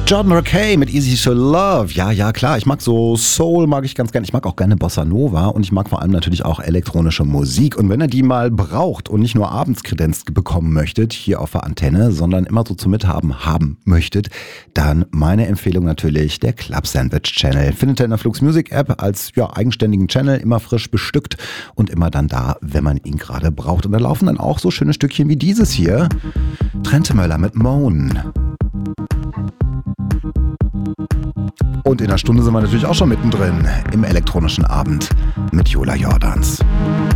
Jordan Rakei mit Easy to Love. Ja, klar. Ich mag so Soul, mag ich ganz gerne. Ich mag auch gerne Bossa Nova und ich mag vor allem natürlich auch elektronische Musik. Und wenn ihr die mal braucht und nicht nur abends Kredenz bekommen möchtet, hier auf der Antenne, sondern immer so zum Mithaben haben möchtet, dann meine Empfehlung natürlich der Club Sandwich Channel. Findet ihr in der Flux Music App als eigenständigen Channel, immer frisch bestückt und immer dann da, wenn man ihn gerade braucht. Und da laufen dann auch so schöne Stückchen wie dieses hier. Trentemöller mit Moan. Und in der Stunde sind wir natürlich auch schon mittendrin im elektronischen Abend mit Jola Jordans.